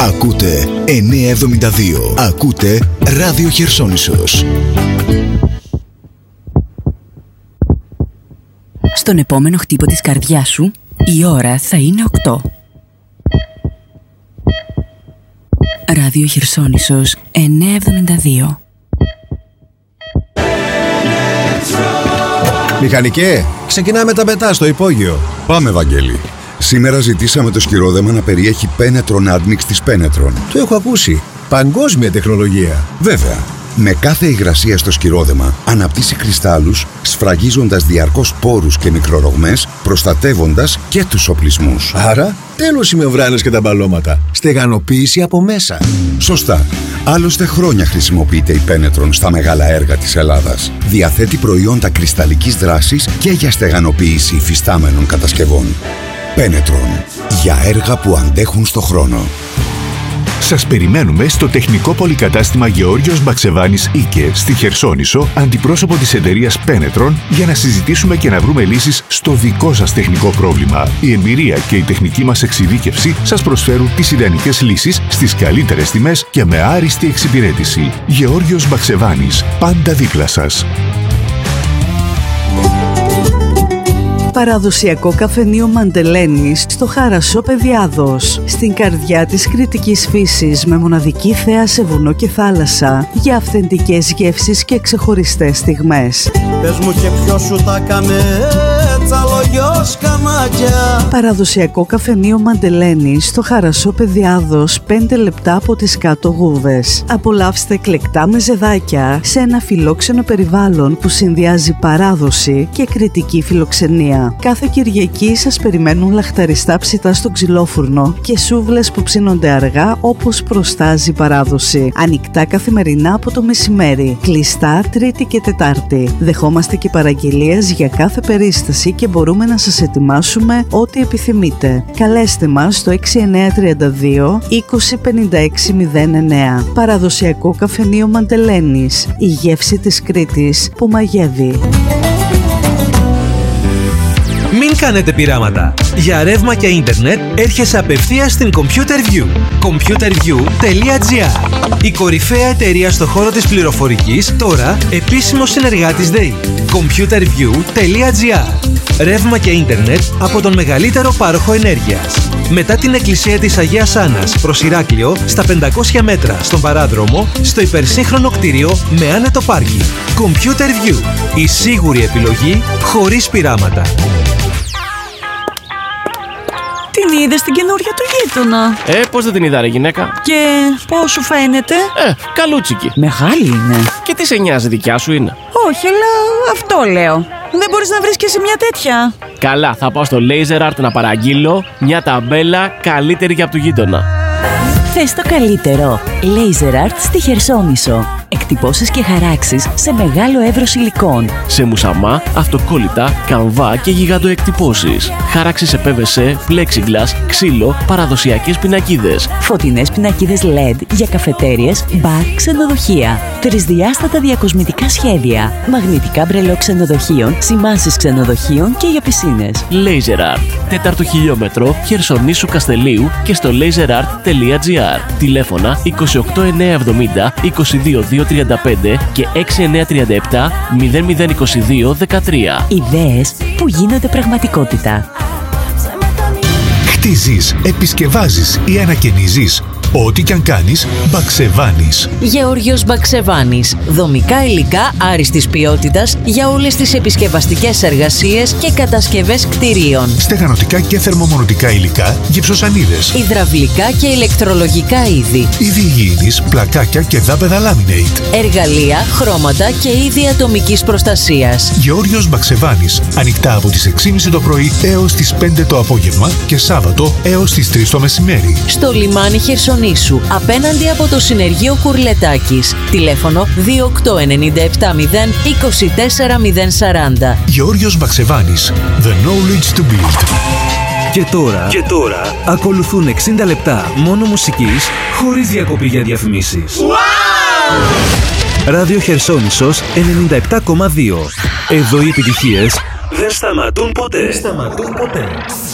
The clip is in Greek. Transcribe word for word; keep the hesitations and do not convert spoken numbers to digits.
Ακούτε εννιακόσια εβδομήντα δύο. Ακούτε Ράδιο Χερσόνησος. Στον επόμενο χτύπο της καρδιάς σου, η ώρα θα είναι οκτώ. Ράδιο Χερσόνησος εννιακόσια εβδομήντα δύο. Μηχανικέ, ξεκινάμε τα πετά στο υπόγειο. Πάμε, Βαγγέλη. Σήμερα ζητήσαμε το σκυρόδεμα να περιέχει Penetron Admix της Penetron. Το έχω ακούσει. Παγκόσμια τεχνολογία. Βέβαια. Με κάθε υγρασία στο σκυρόδεμα αναπτύσσει κρυστάλλους, σφραγίζοντας διαρκώς πόρους και μικρορογμές, προστατεύοντας και τους οπλισμούς. Άρα, τέλος οι μεμβράνες και τα μπαλώματα. Στεγανοποίηση από μέσα. Σωστά. Άλλωστε χρόνια χρησιμοποιείται η Penetron στα μεγάλα έργα της Ελλάδας. Διαθέτει προϊόντα κρυσταλλικής δράσης και για στεγανοποίηση υφιστάμενων κατασκευών. Penetron. Για έργα που αντέχουν στο χρόνο. Σας περιμένουμε στο τεχνικό πολυκατάστημα Γεώργιος Μπαξεβάνης Ίκε στη Χερσόνησο, αντιπρόσωπο της εταιρείας Penetron, για να συζητήσουμε και να βρούμε λύσεις στο δικό σας τεχνικό πρόβλημα. Η εμπειρία και η τεχνική μας εξειδίκευση σας προσφέρουν τις ιδανικές λύσεις στις καλύτερες τιμές και με άριστη εξυπηρέτηση. Γεώργιος Μπαξεβάνης, πάντα δίπλα σας. Παραδοσιακό καφενείο Μαντελένης στο Χαρασό Πεδιάδος, στην καρδιά της κρητικής φύσης, με μοναδική θέα σε βουνό και θάλασσα, για αυθεντικές γεύσεις και ξεχωριστές στιγμές. Πες μου και ποιος σου τα κάνε, τσαλογιός κανάκια. Παραδοσιακό καφενείο Μαντελένης στο Χαρασό Πεδιάδος, πέντε λεπτά από τις κάτω Γούβες. Απολαύστε εκλεκτά μεζεδάκια σε ένα φιλόξενο περιβάλλον που συνδυάζει παράδοση και κρητική φιλοξενία. Κάθε Κυριακή σας περιμένουν λαχταριστά ψητά στο ξυλόφουρνο και σούβλες που ψήνονται αργά όπως προστάζει η παράδοση. Ανοιχτά καθημερινά από το μεσημέρι. Κλειστά Τρίτη και Τετάρτη. Δεχόμαστε και παραγγελίες για κάθε περίσταση και μπορούμε να σας ετοιμάσουμε ό,τι επιθυμείτε. Καλέστε μας στο έξι εννιά τρία δύο είκοσι πενήντα έξι μηδέν εννέα. Παραδοσιακό καφενείο Μαντελένης. Η γεύση της Κρήτης που μαγεύει. Μην κάνετε πειράματα. Για ρεύμα και ίντερνετ έρχεσαι απευθείας στην ComputerView. computerview τελεία gr. Η κορυφαία εταιρεία στο χώρο της πληροφορικής, τώρα επίσημος συνεργάτης ΔΕΗ. computerview τελεία gr. Ρεύμα και ίντερνετ από τον μεγαλύτερο πάροχο ενέργειας. Μετά την εκκλησία της Αγίας Άννας προς Ηράκλειο, στα πεντακόσια μέτρα στον παράδρομο, στο υπερσύγχρονο κτίριο με άνετο πάρκινγκ. ComputerView. Η σίγουρη επιλογή χωρίς πειράματα. Την είδες την καινούρια του γείτονα? Ε, πώς δεν την είδα ρε γυναίκα? Και πώς σου φαίνεται? Ε, καλούτσικη. Μεγάλη είναι. Και τι σε νοιάζει, δικιά σου είναι? Όχι, αλλά αυτό λέω. Δεν μπορείς να βρεις και σε μια τέτοια? Καλά, θα πάω στο Laser Art να παραγγείλω μια ταμπέλα καλύτερη και από του γείτονα. Θες το καλύτερο? Laser Art στη Χερσόνησο. Εκτυπώσεις και χαράξεις σε μεγάλο εύρος υλικών. Σε μουσαμά, αυτοκόλλητα, καμβά και γιγαντοεκτυπώσεις. Χάραξη σε πι βι σι, plexiglass, ξύλο, παραδοσιακές πινακίδες. Φωτεινές πινακίδες ελ ι ντι για καφετέριες, μπαρ, ξενοδοχεία. Τρισδιάστατα διακοσμητικά σχέδια. Μαγνητικά μπρελό ξενοδοχείων, σημάνσεις ξενοδοχείων και για πισίνες. Laser Art. Τέταρτο χιλιόμετρο, Χερσονήσου Καστελίου και στο laser art τελεία gr. Τηλέφωνα είκοσι οκτώ εννιακόσια εβδομήντα είκοσι δύο διακόσια τριάντα πέντε και έξι εννιακόσια τριάντα επτά μηδέν μηδέν είκοσι δύο δεκατρία. Ιδέες που γίνονται πραγματικότητα. Χτίζεις, επισκευάζεις ή ανακαινίζεις? Ό,τι κι αν κάνεις, Μπαξεβάνης. Γεώργιος Μπαξεβάνης. Δομικά υλικά άριστης ποιότητας για όλες τις επισκευαστικές εργασίες και κατασκευές κτηρίων. Στεγανοτικά και θερμομονωτικά υλικά, γυψοσανίδες. Υδραυλικά και ηλεκτρολογικά είδη. Είδη υγιεινής, πλακάκια και δάπεδα laminate. Εργαλεία, χρώματα και είδη ατομικής προστασίας. Γεώργιος Μπαξεβάνης. Ανοιχτά από τις έξι και μισή το πρωί έως τις πέντε το απόγευμα και Σάββατο έως τις τρεις το μεσημέρι. Στο λιμάνι Χερσονήσου, απέναντι από το συνεργείο Κουρλετάκης. Τηλέφωνο δύο οκτώ εννιά επτά μηδέν είκοσι τέσσερα μηδέν σαράντα. Γεώργιος Μπαξεβάνης. The knowledge to build. Και τώρα, και τώρα ακολουθούν εξήντα λεπτά μόνο μουσικής, χωρίς διακοπή για διαφημίσεις. Wow! Ράδιο Χερσόνησος ενενήντα επτά κόμμα δύο. Εδώ οι επιτυχίες δεν σταματούν ποτέ. Δεν σταματούν ποτέ.